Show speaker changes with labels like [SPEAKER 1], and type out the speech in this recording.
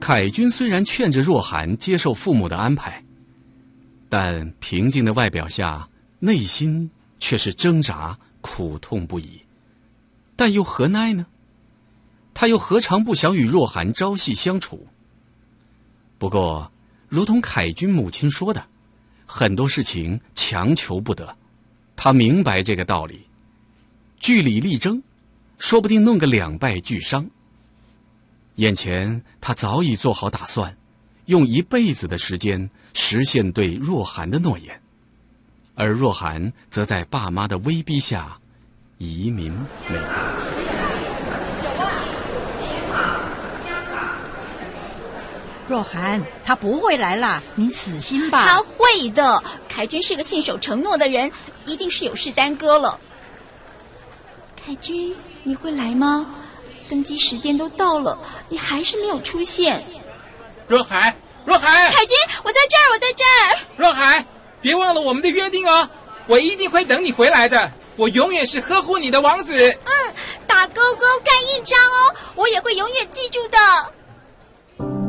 [SPEAKER 1] 凯君虽然劝着若涵接受父母的安排，但平静的外表下，内心却是挣扎、苦痛不已。但又何奈呢？他又何尝不想与若涵朝夕相处？不过，如同凯君母亲说的，很多事情强求不得。他明白这个道理，据理力争，说不定弄个两败俱伤。眼前他早已做好打算，用一辈子的时间实现对若涵的诺言，而若涵则在爸妈的威逼下移民美国。
[SPEAKER 2] 若涵，他不会来啦，您死心吧。
[SPEAKER 3] 他会的，凯君是个信守承诺的人，一定是有事耽搁了。凯君，你会来吗？登机时间都到了，你还是没有出现。
[SPEAKER 4] 若涵，若涵，
[SPEAKER 3] 凯君，我在这儿，我在这儿。
[SPEAKER 4] 若涵，别忘了我们的约定哦，我一定会等你回来的，我永远是呵护你的王子。
[SPEAKER 3] 打勾勾盖印章哦，我也会永远记住的。